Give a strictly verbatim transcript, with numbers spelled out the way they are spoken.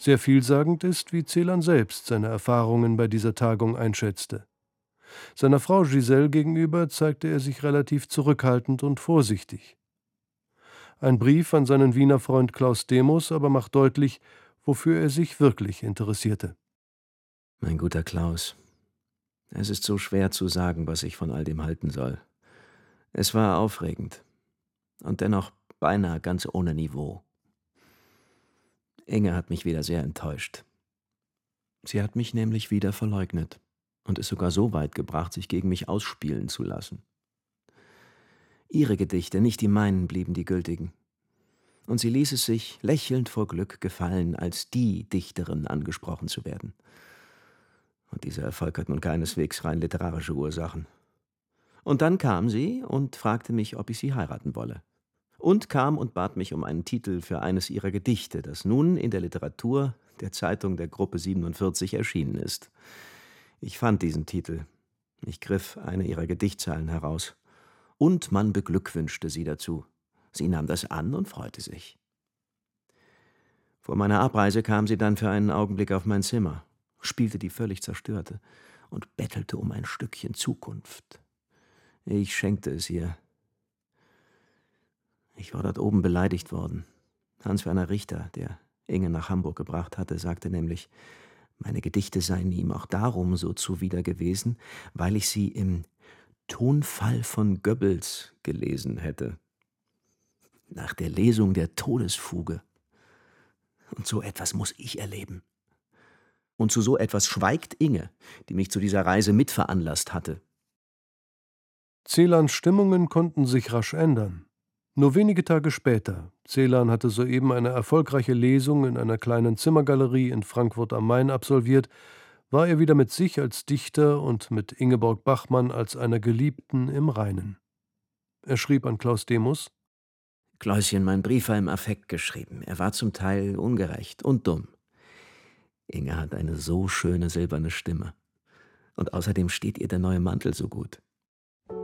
Sehr vielsagend ist, wie Celan selbst seine Erfahrungen bei dieser Tagung einschätzte. Seiner Frau Giselle gegenüber zeigte er sich relativ zurückhaltend und vorsichtig. Ein Brief an seinen Wiener Freund Klaus Demos aber macht deutlich, wofür er sich wirklich interessierte. Mein guter Klaus, es ist so schwer zu sagen, was ich von all dem halten soll. Es war aufregend und dennoch beinahe ganz ohne Niveau. Inge hat mich wieder sehr enttäuscht. Sie hat mich nämlich wieder verleugnet und es sogar so weit gebracht, sich gegen mich ausspielen zu lassen. Ihre Gedichte, nicht die meinen, blieben die gültigen. Und sie ließ es sich lächelnd vor Glück gefallen, als die Dichterin angesprochen zu werden. Und dieser Erfolg hat nun keineswegs rein literarische Ursachen. Und dann kam sie und fragte mich, ob ich sie heiraten wolle. Und kam und bat mich um einen Titel für eines ihrer Gedichte, das nun in der Literatur der Zeitung der Gruppe siebenundvierzig erschienen ist. Ich fand diesen Titel. Ich griff eine ihrer Gedichtzeilen heraus. Und man beglückwünschte sie dazu. Sie nahm das an und freute sich. Vor meiner Abreise kam sie dann für einen Augenblick auf mein Zimmer, spielte die völlig zerstörte und bettelte um ein Stückchen Zukunft. Ich schenkte es ihr. Ich war dort oben beleidigt worden. Hans-Werner Richter, der Inge nach Hamburg gebracht hatte, sagte nämlich, meine Gedichte seien ihm auch darum so zuwider gewesen, weil ich sie im Tonfall von Goebbels gelesen hätte. Nach der Lesung der Todesfuge. Und so etwas muss ich erleben. Und zu so etwas schweigt Inge, die mich zu dieser Reise mitveranlasst hatte. Celans Stimmungen konnten sich rasch ändern. Nur wenige Tage später, Celan hatte soeben eine erfolgreiche Lesung in einer kleinen Zimmergalerie in Frankfurt am Main absolviert, war er wieder mit sich als Dichter und mit Ingeborg Bachmann als einer Geliebten im Reinen. Er schrieb an Klaus Demos: Kläuschen, mein Brief war im Affekt geschrieben. Er war zum Teil ungerecht und dumm. Inge hat eine so schöne silberne Stimme. Und außerdem steht ihr der neue Mantel so gut.